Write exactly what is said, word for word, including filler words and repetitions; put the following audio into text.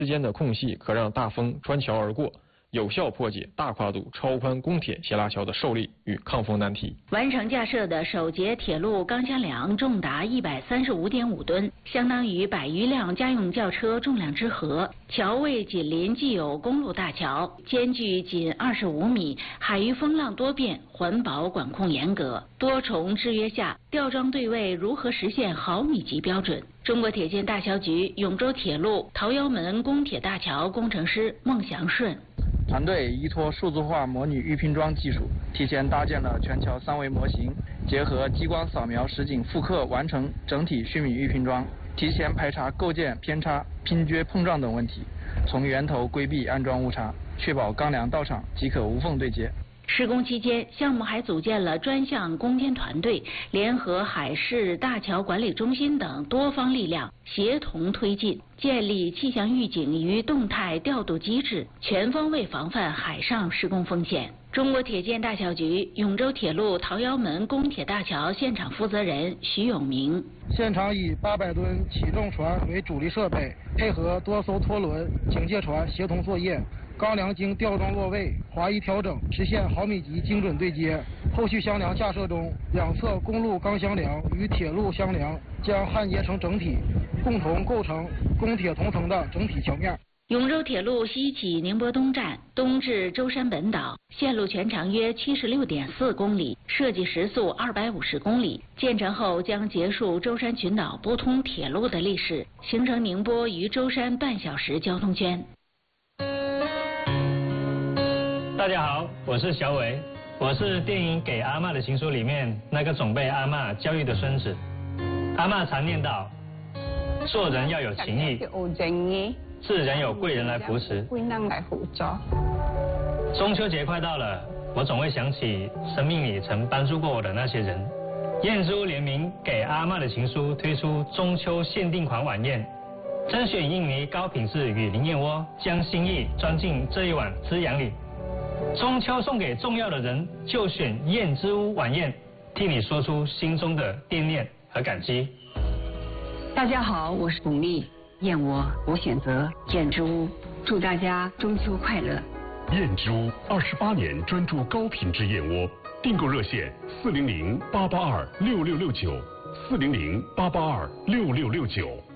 之间的空隙可让大风穿桥而过，有效破解大跨度超宽公铁斜拉桥的受力与抗风难题。 完成架设的首节铁路钢箱梁重达一百三十五点五吨，相当于百余辆家用轿车重量之和。桥位紧邻既有公路大桥，间距仅二十五米，海域风浪多变，环保管控严格。多重制约下，吊装对位如何实现毫米级标准？中国铁建大桥局永州铁路桃腰门公铁大桥工程师孟祥顺。 团队依托数字化模拟预拼装技术，提前搭建了全桥三维模型，结合激光扫描实景复刻，完成整体须弥预拼装，提前排查构件偏差、拼接碰撞等问题，从源头规避安装误差，确保钢梁到场即可无缝对接。 施工期间，项目还组建了专项攻坚团队，联合海事大桥管理中心等多方力量协同推进，建立气象预警与动态调度机制，全方位防范海上施工风险。中国铁建大桥局永州铁路桃腰门公铁大桥现场负责人徐永明： 现场以八百吨起重船为主力设备，配合多艘拖轮、警戒船协同作业。钢梁经吊装落位、滑移调整，实现毫米级精准对接。后续箱梁架设中，两侧公路钢箱梁与铁路箱梁将焊接成整体，共同构成公铁同层的整体桥面。 永州铁路西起宁波东站，东至舟山本岛，线路全长约七十六点四公里，设计时速二百五十公里。建成后将结束舟山群岛拨通铁路的历史，形成宁波与舟山半小时交通圈。 大家好，我是小伟，我是电影《给阿嬷的情书》里面那个总被阿嬷教育的孙子。阿嬷常念叨，做人要有情义，自然有贵人来扶持。中秋节快到了，我总会想起生命里曾帮助过我的那些人。燕之屋联名《给阿嬷的情书》推出中秋限定款晚宴，甄选印尼高品质雨林燕窝，将心意装进这一碗滋养里。中秋送给重要的人，就选燕之屋晚宴，替你说出心中的惦念和感激。 大家好，我是巩俐，燕窝我选择燕之屋，祝大家中秋快乐。 燕之屋二十八年专注高品质燕窝，订购热线四零零八八二六六六九，四零零八八二六六六九。